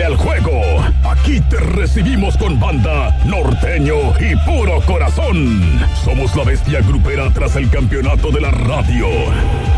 el juego. Aquí te recibimos con banda, norteño y puro corazón. Somos la bestia grupera tras el campeonato de la radio.